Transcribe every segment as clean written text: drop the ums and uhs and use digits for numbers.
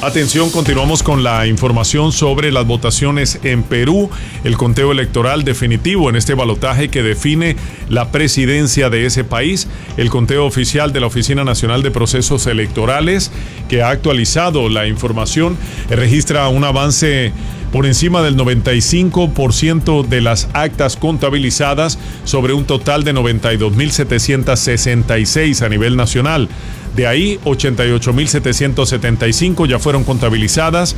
Atención, continuamos con la información sobre las votaciones en Perú, el conteo electoral definitivo en este balotaje que define la presidencia de ese país. El conteo oficial de la Oficina Nacional de Procesos Electorales, que ha actualizado la información, registra un avance por encima del 95% de las actas contabilizadas sobre un total de 92.766 a nivel nacional. De ahí, 88.775 ya fueron contabilizadas,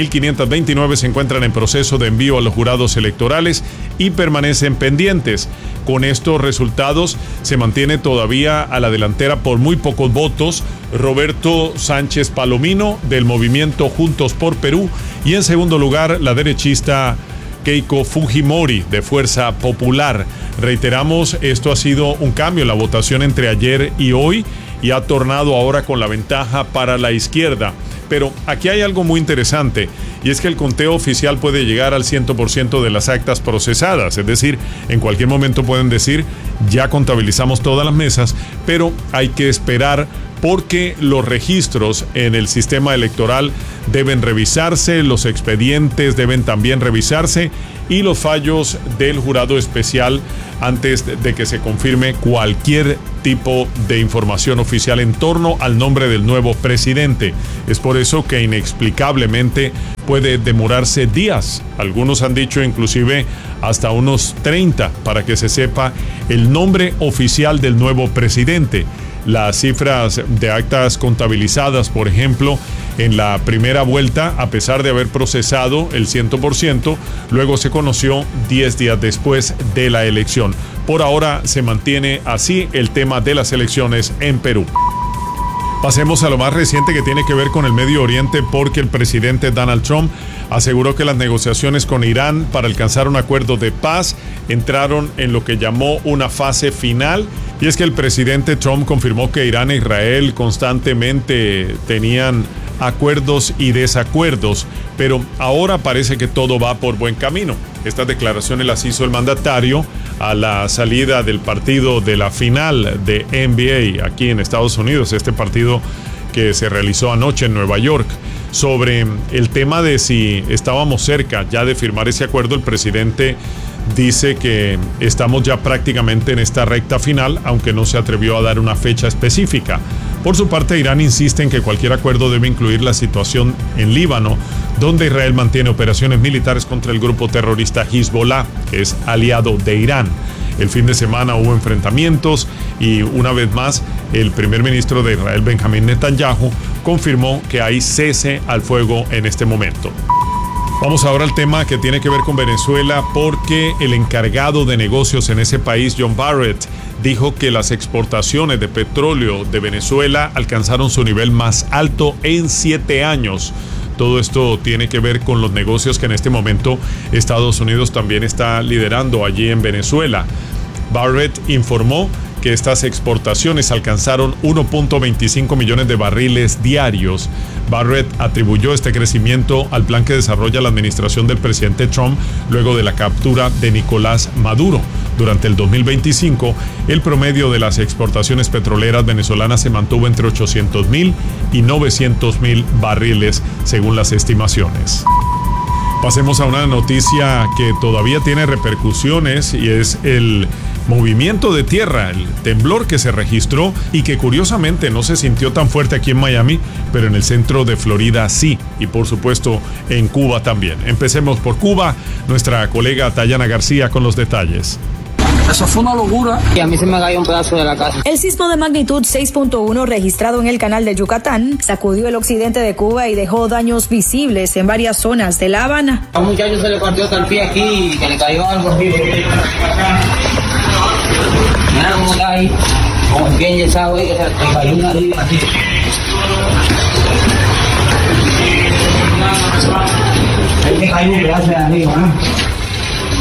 1.529 se encuentran en proceso de envío a los jurados electorales y permanecen pendientes. Con estos resultados se mantiene todavía a la delantera por muy pocos votos Roberto Sánchez Palomino del movimiento Juntos por Perú y en segundo lugar la derechista Keiko Fujimori de Fuerza Popular. Reiteramos, esto ha sido un cambio en la votación entre ayer y hoy y ha tornado ahora con la ventaja para la izquierda. Pero aquí hay algo muy interesante y es que el conteo oficial puede llegar al 100% de las actas procesadas, es decir, en cualquier momento pueden decir ya contabilizamos todas las mesas, pero hay que esperar porque los registros en el sistema electoral deben revisarse, los expedientes deben también revisarse y los fallos del jurado especial antes de que se confirme cualquier tipo de información oficial en torno al nombre del nuevo presidente. Es por eso que inexplicablemente puede demorarse días. Algunos han dicho inclusive hasta unos 30 para que se sepa el nombre oficial del nuevo presidente. Las cifras de actas contabilizadas, por ejemplo, en la primera vuelta, a pesar de haber procesado el 100%, luego se conoció 10 días después de la elección. Por ahora se mantiene así el tema de las elecciones en Perú. Pasemos a lo más reciente que tiene que ver con el Medio Oriente porque el presidente Donald Trump aseguró que las negociaciones con Irán para alcanzar un acuerdo de paz entraron en lo que llamó una fase final. Y es que el presidente Trump confirmó que Irán e Israel constantemente tenían acuerdos y desacuerdos, pero ahora parece que todo va por buen camino. Estas declaraciones las hizo el mandatario a la salida del partido de la final de NBA aquí en Estados Unidos, este partido que se realizó anoche en Nueva York. Sobre el tema de si estábamos cerca ya de firmar ese acuerdo, el presidente dice que estamos ya prácticamente en esta recta final, aunque no se atrevió a dar una fecha específica. Por su parte, Irán insiste en que cualquier acuerdo debe incluir la situación en Líbano, donde Israel mantiene operaciones militares contra el grupo terrorista Hezbollah, que es aliado de Irán. El fin de semana hubo enfrentamientos y una vez más el primer ministro de Israel, Benjamín Netanyahu, confirmó que hay cese al fuego en este momento. Vamos ahora al tema que tiene que ver con Venezuela porque el encargado de negocios en ese país, John Barrett, dijo que las exportaciones de petróleo de Venezuela alcanzaron su nivel más alto en 7 años. Todo esto tiene que ver con los negocios que en este momento Estados Unidos también está liderando allí en Venezuela. Barrett informó que estas exportaciones alcanzaron 1.25 millones de barriles diarios. Barrett atribuyó este crecimiento al plan que desarrolla la administración del presidente Trump luego de la captura de Nicolás Maduro. Durante el 2025, el promedio de las exportaciones petroleras venezolanas se mantuvo entre 800.000 y 900.000 barriles, según las estimaciones. Pasemos a una noticia que todavía tiene repercusiones y es el movimiento de tierra, el temblor que se registró y que curiosamente no se sintió tan fuerte aquí en Miami, pero en el centro de Florida sí, y por supuesto en Cuba también. Empecemos por Cuba, nuestra colega Tayana García con los detalles. Eso fue una locura. Y a mí se me cayó un pedazo de la casa. El sismo de magnitud 6.1 registrado en el canal de Yucatán sacudió el occidente de Cuba y dejó daños visibles en varias zonas de La Habana. A un muchacho se le partió hasta el pie aquí y que le cayó algo así. Mira cómo está ahí, como bien yesado ahí, que se le cayó una arriba así. Ahí me cayó un pedazo de arriba, ¿no?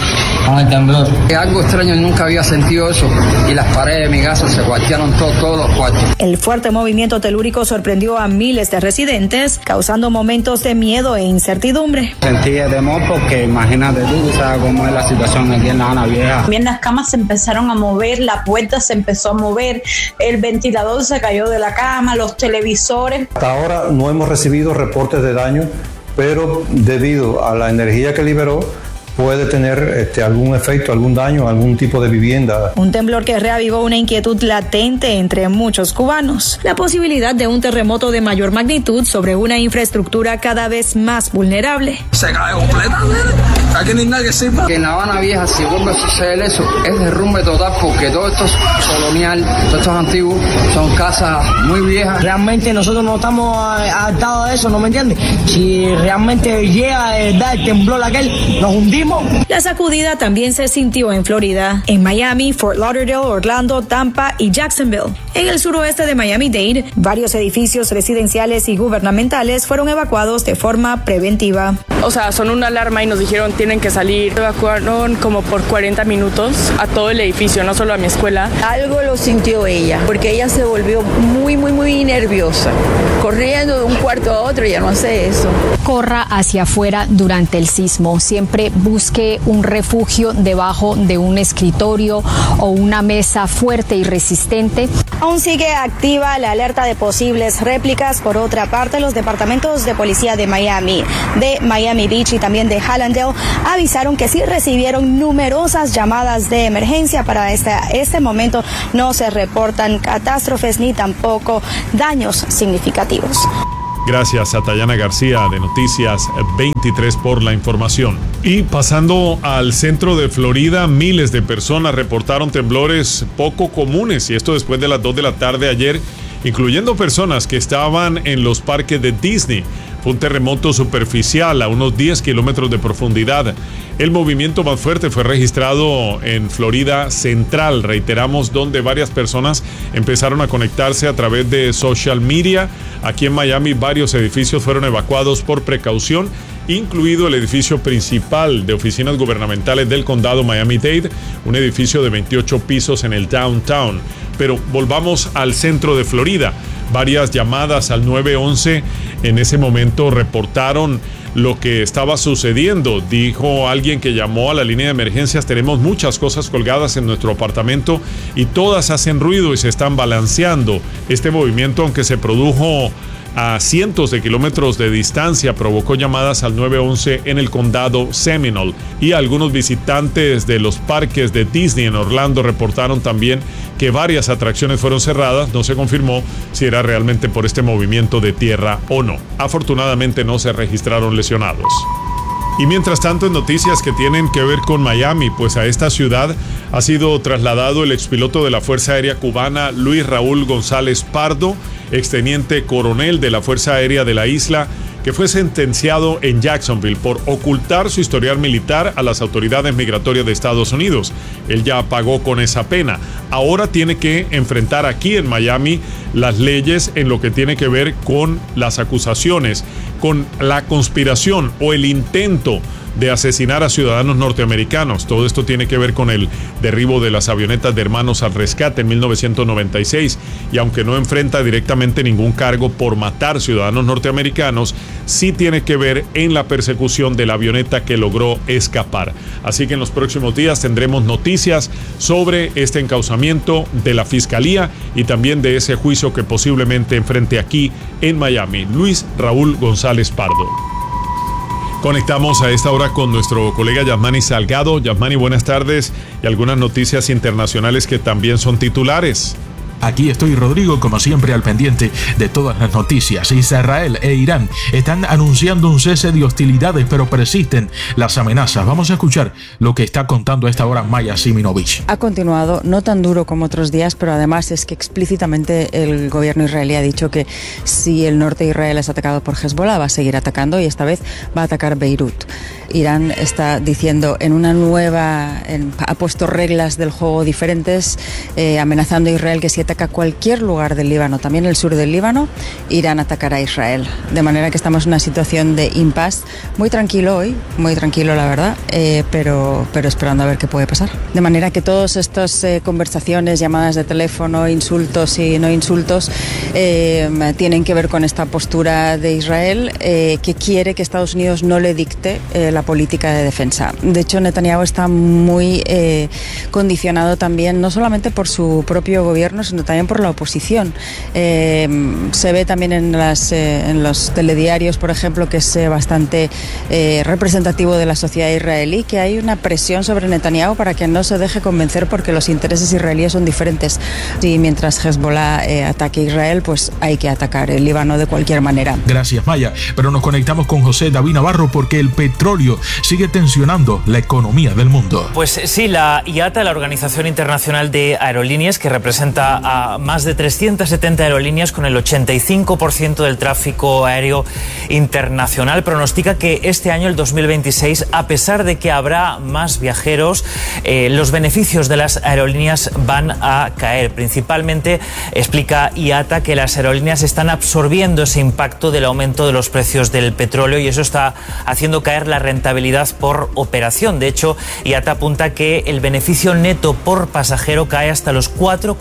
con el temblor. Algo extraño, nunca había sentido eso, y las paredes de mi casa se cuartearon todos los cuartos. El fuerte movimiento telúrico sorprendió a miles de residentes, causando momentos de miedo e incertidumbre. Sentí de temor porque imagínate tú sabes cómo es la situación aquí en La Habana Vieja. También las camas se empezaron a mover, la puerta se empezó a mover, el ventilador se cayó de la cama, los televisores. Hasta ahora no hemos recibido reportes de daño, pero debido a la energía que liberó, puede tener algún efecto, algún daño, algún tipo de vivienda. Un temblor que reavivó una inquietud latente entre muchos cubanos. La posibilidad de un terremoto de mayor magnitud sobre una infraestructura cada vez más vulnerable. Se cae completamente. Aquí no hay nada que sepa. Que en La Habana Vieja, si vuelve a suceder eso, es derrumbe total, porque todo esto es colonial, todos estos antiguos, son casas muy viejas. Realmente nosotros no estamos adaptados a eso, ¿no me entiendes? Si realmente llega el temblor aquel, nos hundimos. La sacudida también se sintió en Florida, en Miami, Fort Lauderdale, Orlando, Tampa y Jacksonville. En el suroeste de Miami-Dade, varios edificios residenciales y gubernamentales fueron evacuados de forma preventiva. O sea, sonó una alarma y nos dijeron tienen que salir. Evacuaron como por 40 minutos a todo el edificio, no solo a mi escuela. Algo lo sintió ella, porque ella se volvió muy nerviosa. Corriendo de un cuarto a otro, ya no hace eso. Corra hacia afuera durante el sismo. Siempre busque un refugio debajo de un escritorio o una mesa fuerte y resistente. Aún sigue activa la alerta de posibles réplicas. Por otra parte, los departamentos de policía de Miami Beach y también de Hallandale avisaron que sí recibieron numerosas llamadas de emergencia. Para este momento no se reportan catástrofes ni tampoco daños significativos. Gracias a Tayana García de Noticias 23 por la información. Y pasando al centro de Florida, miles de personas reportaron temblores poco comunes, y esto después de las 2 de la tarde ayer, incluyendo personas que estaban en los parques de Disney. Fue un terremoto superficial a unos 10 kilómetros de profundidad. El movimiento más fuerte fue registrado en Florida Central, reiteramos, donde varias personas empezaron a conectarse a través de social media. Aquí en Miami varios edificios fueron evacuados por precaución, incluido el edificio principal de oficinas gubernamentales del condado Miami-Dade, un edificio de 28 pisos en el downtown. Pero volvamos al centro de Florida. Varias llamadas al 911 en ese momento reportaron lo que estaba sucediendo. Dijo alguien que llamó a la línea de emergencias: tenemos muchas cosas colgadas en nuestro apartamento y todas hacen ruido y se están balanceando. Este movimiento, aunque se produjo a cientos de kilómetros de distancia, provocó llamadas al 911 en el condado Seminole, y algunos visitantes de los parques de Disney en Orlando reportaron también que varias atracciones fueron cerradas. No se confirmó si era realmente por este movimiento de tierra o no. Afortunadamente no se registraron lesionados. Y mientras tanto, en noticias que tienen que ver con Miami, pues a esta ciudad ha sido trasladado el expiloto de la Fuerza Aérea Cubana Luis Raúl González Pardo, exteniente coronel de la Fuerza Aérea de la isla, que fue sentenciado en Jacksonville por ocultar su historial militar a las autoridades migratorias de Estados Unidos. Él ya pagó con esa pena. Ahora tiene que enfrentar aquí en Miami las leyes en lo que tiene que ver con las acusaciones, con la conspiración o el intento de asesinar a ciudadanos norteamericanos. Todo esto tiene que ver con el derribo de las avionetas de Hermanos al Rescate en 1996, y aunque no enfrenta directamente ningún cargo por matar ciudadanos norteamericanos, sí tiene que ver en la persecución de la avioneta que logró escapar. Así que en los próximos días tendremos noticias sobre este encauzamiento de la Fiscalía y también de ese juicio que posiblemente enfrente aquí en Miami Luis Raúl González Pardo. Conectamos a esta hora con nuestro colega Yasmani Salgado. Yasmani, buenas tardes, y algunas noticias internacionales que también son titulares. Aquí estoy, Rodrigo, como siempre al pendiente de todas las noticias. Israel e Irán están anunciando un cese de hostilidades, pero persisten las amenazas. Vamos a escuchar lo que está contando a esta hora Maya Siminovich. Ha continuado, no tan duro como otros días, pero además es que explícitamente el gobierno israelí ha dicho que si el norte de Israel es atacado por Hezbollah, va a seguir atacando, y esta vez va a atacar Beirut. Irán está diciendo ha puesto reglas del juego diferentes, amenazando a Israel que si ataca ataca cualquier lugar del Líbano, también el sur del Líbano, Irán atacará a Israel. De manera que estamos en una situación de impasse, muy tranquilo hoy, muy tranquilo la verdad, pero esperando a ver qué puede pasar. De manera que todas estas conversaciones, llamadas de teléfono, insultos y no insultos, tienen que ver con esta postura de Israel que quiere que Estados Unidos no le dicte la política de defensa. De hecho, Netanyahu está muy condicionado también, no solamente por su propio gobierno, sino también por la oposición. Se ve también en los telediarios, por ejemplo, que es bastante representativo de la sociedad israelí, que hay una presión sobre Netanyahu para que no se deje convencer porque los intereses israelíes son diferentes. Y mientras Hezbollah ataque a Israel, pues hay que atacar el Líbano de cualquier manera. Gracias, Maya. Pero nos conectamos con José David Navarro porque el petróleo sigue tensionando la economía del mundo. Pues sí, la IATA, la Organización Internacional de Aerolíneas, que representa a más de 370 aerolíneas con el 85% del tráfico aéreo internacional, pronostica que este año, el 2026, a pesar de que habrá más viajeros, los beneficios de las aerolíneas van a caer. Principalmente, explica IATA, que las aerolíneas están absorbiendo ese impacto del aumento de los precios del petróleo y eso está haciendo caer la rentabilidad por operación. De hecho, IATA apunta que el beneficio neto por pasajero cae hasta los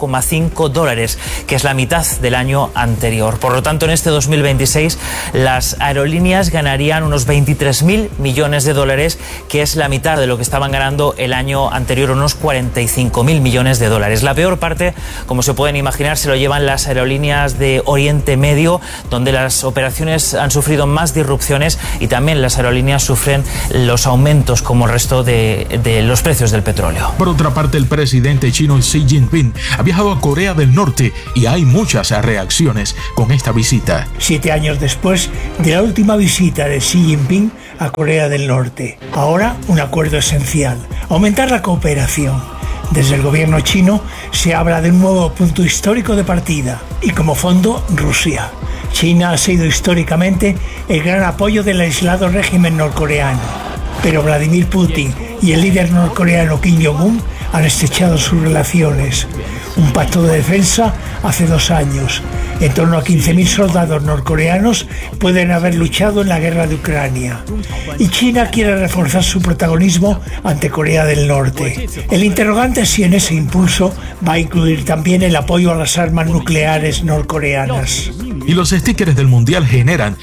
$4,5, que es la mitad del año anterior. Por lo tanto, en este 2026 las aerolíneas ganarían unos 23.000 millones de dólares, que es la mitad de lo que estaban ganando el año anterior, unos 45.000 millones de dólares. La peor parte, como se pueden imaginar, se lo llevan las aerolíneas de Oriente Medio, donde las operaciones han sufrido más disrupciones y también las aerolíneas sufren los aumentos como el resto de los precios del petróleo. Por otra parte, el presidente chino Xi Jinping ha viajado a Corea del Norte y hay muchas reacciones con esta visita. 7 años después de la última visita de Xi Jinping a Corea del Norte. Ahora, un acuerdo esencial: aumentar la cooperación. Desde el gobierno chino se habla de un nuevo punto histórico de partida y como fondo, Rusia. China ha sido históricamente el gran apoyo del aislado régimen norcoreano, pero Vladimir Putin y el líder norcoreano Kim Jong-un han estrechado sus relaciones. Un pacto de defensa hace 2 años. En torno a 15.000 soldados norcoreanos pueden haber luchado en la guerra de Ucrania. Y China quiere reforzar su protagonismo ante Corea del Norte. El interrogante es si en ese impulso va a incluir también el apoyo a las armas nucleares norcoreanas. Y los stickers del Mundial generan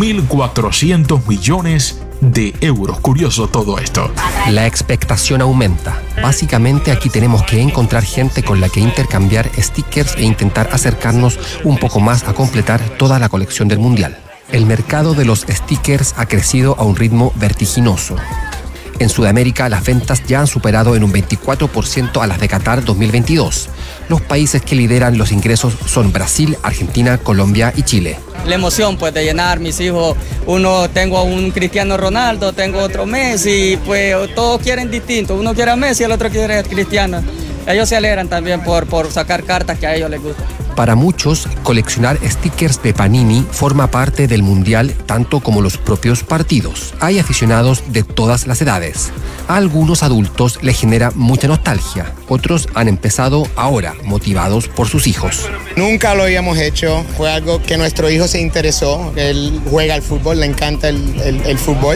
1.400 millones de euros. Curioso todo esto. La expectación aumenta. Básicamente aquí tenemos que encontrar gente con la que intercambiar stickers e intentar acercarnos un poco más a completar toda la colección del Mundial. El mercado de los stickers ha crecido a un ritmo vertiginoso. En Sudamérica, las ventas ya han superado en un 24% a las de Qatar 2022. Los países que lideran los ingresos son Brasil, Argentina, Colombia y Chile. La emoción, pues, de llenar mis hijos. Tengo a un Cristiano Ronaldo, tengo otro Messi, pues todos quieren distinto. Uno quiere a Messi, el otro quiere a Cristiano. Ellos se alegran también por sacar cartas que a ellos les gustan. Para muchos, coleccionar stickers de Panini forma parte del Mundial tanto como los propios partidos. Hay aficionados de todas las edades. A algunos adultos les genera mucha nostalgia. Otros han empezado ahora, motivados por sus hijos. Nunca lo habíamos hecho. Fue algo que nuestro hijo se interesó. Él juega al fútbol, le encanta el fútbol.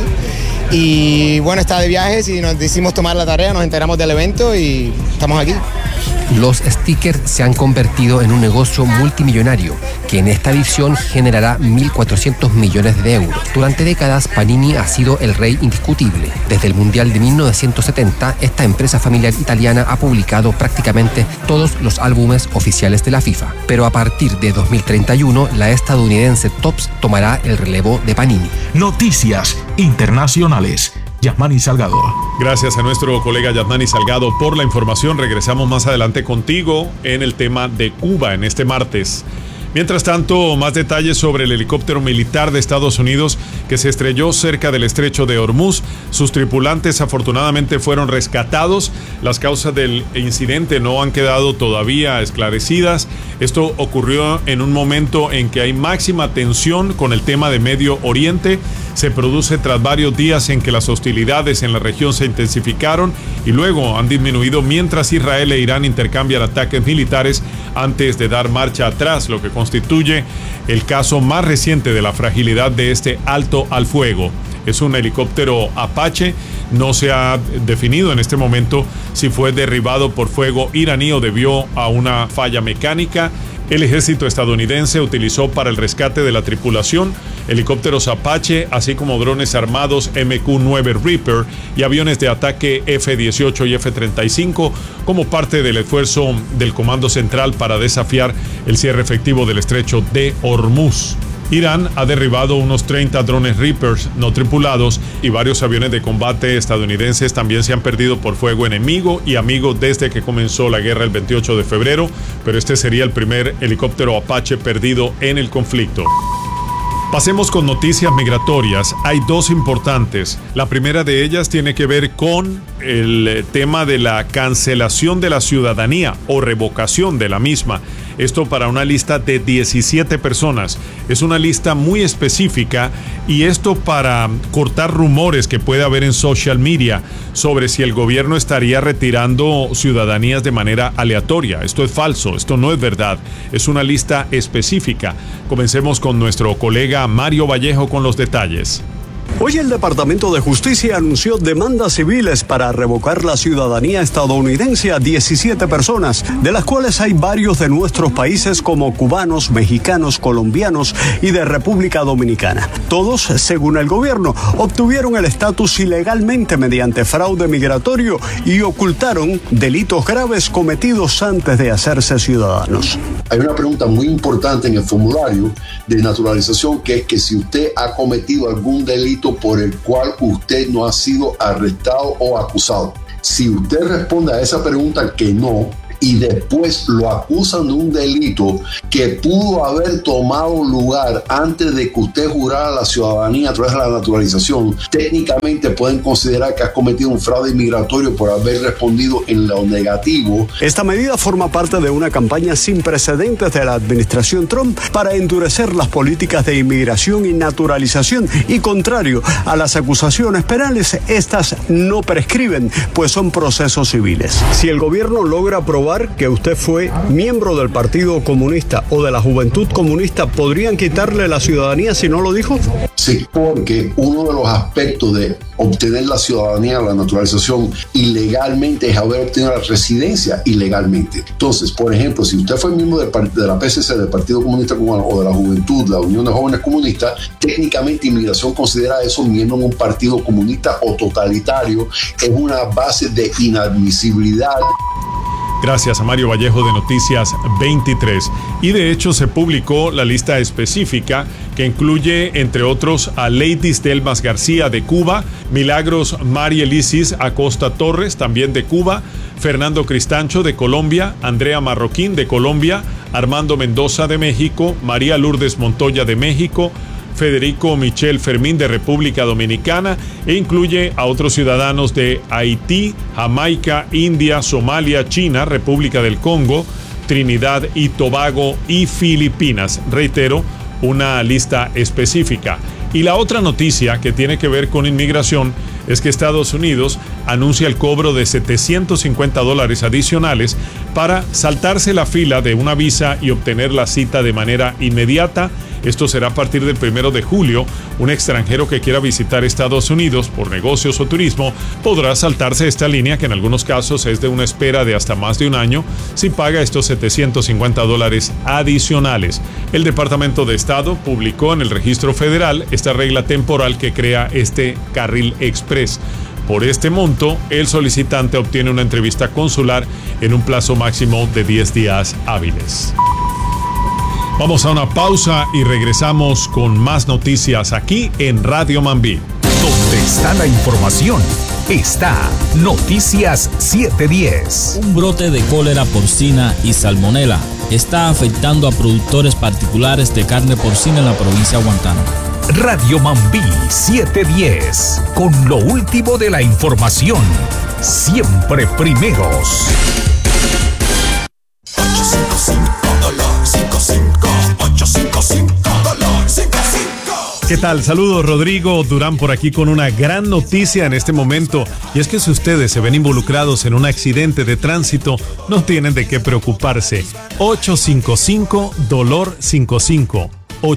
Y bueno, está de viajes y nos decidimos tomar la tarea, nos enteramos del evento y estamos aquí. Los stickers se han convertido en un negocio multimillonario que en esta edición generará 1.400 millones de euros. Durante décadas, Panini ha sido el rey indiscutible. Desde el Mundial de 1970, esta empresa familiar italiana ha publicado prácticamente todos los álbumes oficiales de la FIFA. Pero a partir de 2031, la estadounidense Topps tomará el relevo de Panini. Noticias internacionales. Yasmani Salgado. Gracias a nuestro colega Yasmani Salgado por la información. Regresamos más adelante contigo en el tema de Cuba en este martes. Mientras tanto, más detalles sobre el helicóptero militar de Estados Unidos que se estrelló cerca del estrecho de Hormuz. Sus tripulantes afortunadamente fueron rescatados. Las causas del incidente no han quedado todavía esclarecidas. Esto ocurrió en un momento en que hay máxima tensión con el tema de Medio Oriente. Se produce tras varios días en que las hostilidades en la región se intensificaron y luego han disminuido mientras Israel e Irán intercambian ataques militares antes de dar marcha atrás, lo que constituye el caso más reciente de la fragilidad de este alto al fuego. Es un helicóptero Apache. No se ha definido en este momento si fue derribado por fuego iraní o debió a una falla mecánica. El ejército estadounidense utilizó para el rescate de la tripulación helicópteros Apache, así como drones armados MQ-9 Reaper y aviones de ataque F-18 y F-35 como parte del esfuerzo del Comando Central para desafiar el cierre efectivo del estrecho de Hormuz. Irán ha derribado unos 30 drones Reapers no tripulados y varios aviones de combate estadounidenses también se han perdido por fuego enemigo y amigo desde que comenzó la guerra el 28 de febrero, pero este sería el primer helicóptero Apache perdido en el conflicto. Pasemos con noticias migratorias. Hay dos importantes. La primera de ellas tiene que ver con el tema de la cancelación de la ciudadanía o revocación de la misma. Esto para una lista de 17 personas. Es una lista muy específica y esto para cortar rumores que puede haber en social media sobre si el gobierno estaría retirando ciudadanías de manera aleatoria. Esto es falso, esto no es verdad. Es una lista específica. Comencemos con nuestro colega Mario Vallejo con los detalles. Hoy el Departamento de Justicia anunció demandas civiles para revocar la ciudadanía estadounidense a 17 personas, de las cuales hay varios de nuestros países como cubanos, mexicanos, colombianos y de República Dominicana. Todos, según el gobierno, obtuvieron el estatus ilegalmente mediante fraude migratorio y ocultaron delitos graves cometidos antes de hacerse ciudadanos. Hay una pregunta muy importante en el formulario de naturalización, que es que si usted ha cometido algún delito por el cual usted no ha sido arrestado o acusado. Si usted responde a esa pregunta que no, y después lo acusan de un delito que pudo haber tomado lugar antes de que usted jurara la ciudadanía a través de la naturalización, técnicamente pueden considerar que has cometido un fraude migratorio por haber respondido en lo negativo. Esta medida forma parte de una campaña sin precedentes de la administración Trump para endurecer las políticas de inmigración y naturalización, y contrario a las acusaciones penales, estas no prescriben, pues son procesos civiles. Si el gobierno logra probar que usted fue miembro del Partido Comunista o de la Juventud Comunista, ¿podrían quitarle la ciudadanía si no lo dijo? Sí, porque uno de los aspectos de obtener la ciudadanía, la naturalización ilegalmente, es haber obtenido la residencia ilegalmente. Entonces, por ejemplo, si usted fue miembro de la PCC, del Partido Comunista Cubano, o de la Juventud, la Unión de Jóvenes Comunistas, técnicamente inmigración considera a esos miembros en un partido comunista o totalitario. Es una base de inadmisibilidad. Gracias a Mario Vallejo de Noticias 23. Y de hecho se publicó la lista específica que incluye, entre otros, a Leidis Delmas García de Cuba, Milagros Marielisis Acosta Torres, también de Cuba, Fernando Cristancho de Colombia, Andrea Marroquín de Colombia, Armando Mendoza de México, María Lourdes Montoya de México, Federico Michel Fermín de República Dominicana, e incluye a otros ciudadanos de Haití, Jamaica, India, Somalia, China, República del Congo, Trinidad y Tobago y Filipinas. Reitero, una lista específica. Y la otra noticia que tiene que ver con inmigración es que Estados Unidos anuncia el cobro de $750 adicionales para saltarse la fila de una visa y obtener la cita de manera inmediata. Esto será a partir del 1 de julio. Un extranjero que quiera visitar Estados Unidos por negocios o turismo podrá saltarse esta línea, que en algunos casos es de una espera de hasta más de un año, si paga estos $750 adicionales. El Departamento de Estado publicó en el Registro Federal esta regla temporal que crea este carril express. Por este monto, el solicitante obtiene una entrevista consular en un plazo máximo de 10 días hábiles. Vamos a una pausa y regresamos con más noticias aquí en Radio Mambí. Donde está la información, está Noticias 710. Un brote de cólera porcina y salmonela está afectando a productores particulares de carne porcina en la provincia de Guantánamo. Radio Mambí 710, con lo último de la información, siempre primeros. 855 $55 855 $55. ¿Qué tal? Saludos, Rodrigo Durán por aquí con una gran noticia en este momento. Y es que si ustedes se ven involucrados en un accidente de tránsito, no tienen de qué preocuparse. 855-DOLOR-55.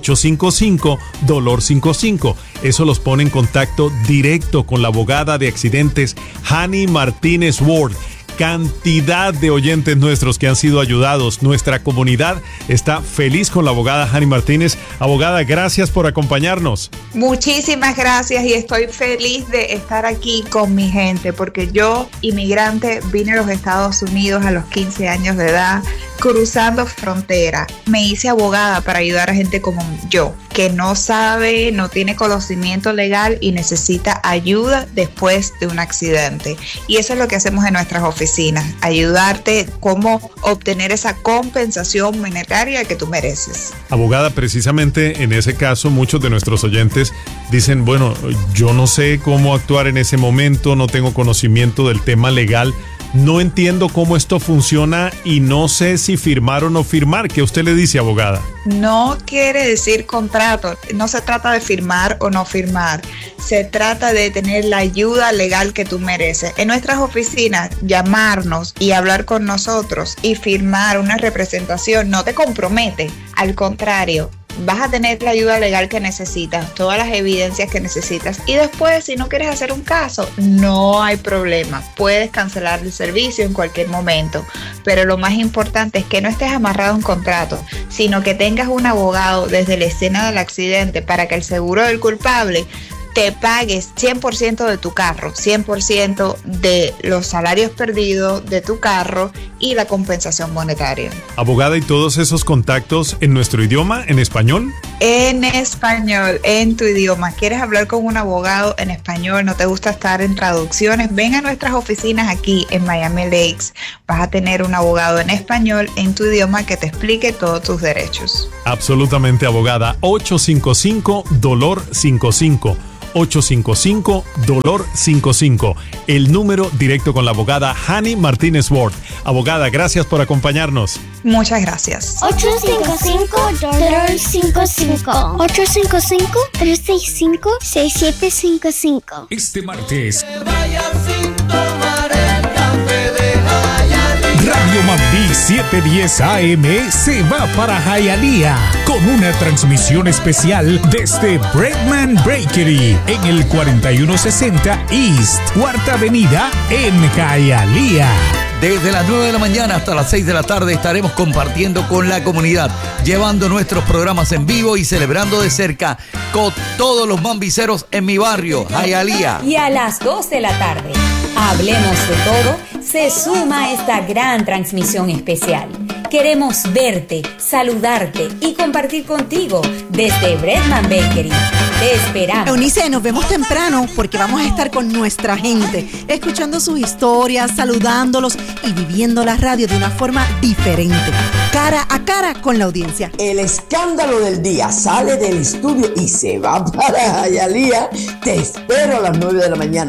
855-DOLOR-55. Eso los pone en contacto directo con la abogada de accidentes, Hani Martínez Ward. Cantidad de oyentes nuestros que han sido ayudados. Nuestra comunidad está feliz con la abogada Hani Martínez. Abogada, gracias por acompañarnos. Muchísimas gracias y estoy feliz de estar aquí con mi gente porque yo, inmigrante, vine a los Estados Unidos a los 15 años de edad, cruzando frontera. Me hice abogada para ayudar a gente como yo, que no sabe, no tiene conocimiento legal y necesita ayuda después de un accidente. Y eso es lo que hacemos en nuestras oficinas, ayudarte cómo obtener esa compensación monetaria que tú mereces. Abogada, precisamente en ese caso muchos de nuestros oyentes dicen, bueno, yo no sé cómo actuar en ese momento, no tengo conocimiento del tema legal, no entiendo cómo esto funciona y no sé si firmar o no firmar. ¿Qué usted le dice, abogada? No quiere decir contrato, no se trata de firmar o no firmar, se trata de tener la ayuda legal que tú mereces. En nuestras oficinas, llamarnos y hablar con nosotros y firmar una representación no te compromete, al contrario. Vas a tener la ayuda legal que necesitas, todas las evidencias que necesitas y después, si no quieres hacer un caso, no hay problema. Puedes cancelar el servicio en cualquier momento, pero lo más importante es que no estés amarrado a un contrato, sino que tengas un abogado desde la escena del accidente para que el seguro del culpable te pagues 100% de tu carro, 100% de los salarios perdidos de tu carro y la compensación monetaria. Abogada, ¿y todos esos contactos en nuestro idioma, en español? En español, en tu idioma. ¿Quieres hablar con un abogado en español? ¿No te gusta estar en traducciones? Ven a nuestras oficinas aquí en Miami Lakes. Vas a tener un abogado en español, en tu idioma, que te explique todos tus derechos. Absolutamente, abogada. 855-DOLOR-55. 855-DOLOR-55, el número directo con la abogada Hani Martínez Ward. Abogada, gracias por acompañarnos. Muchas gracias. 855-DOLOR-55. 855-365-6755. Este martes, Radio Mambí 710 AM se va para Hialeah con una transmisión especial desde Breadman Bakery en el 4160 East, Cuarta Avenida en Hialeah. Desde las 9 de la mañana hasta las 6 de la tarde estaremos compartiendo con la comunidad, llevando nuestros programas en vivo y celebrando de cerca con todos los mambiceros en mi barrio, Hialeah. Y a las 2 de la tarde, hablemos de todo, se suma esta gran transmisión especial. Queremos verte, saludarte y compartir contigo desde Breadman Bakery. Te esperamos. Eunice, nos vemos temprano porque vamos a estar con nuestra gente, escuchando sus historias, saludándolos y viviendo la radio de una forma diferente, cara a cara con la audiencia. El escándalo del día sale del estudio y se va para Hialeah. Te espero a las 9 de la mañana.